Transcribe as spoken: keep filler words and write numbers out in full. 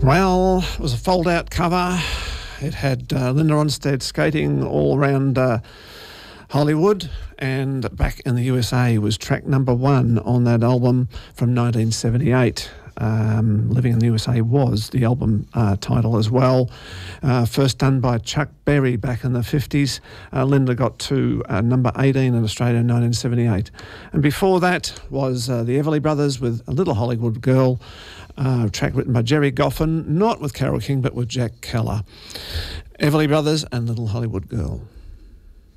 Well, it was a fold-out cover. It had uh, Linda Ronstadt skating all around uh, Hollywood, and back in the U S A was track number one on that album from nineteen seventy-eight. Um, Living in the U S A was the album uh, title as well. Uh, first done by Chuck Berry back in the fifties. Uh, Linda got to uh, number eighteen in Australia in nineteen seventy-eight. And before that was uh, the Everly Brothers with A Little Hollywood Girl, uh, track written by Jerry Goffin, not with Carole King but with Jack Keller. Everly Brothers and Little Hollywood Girl.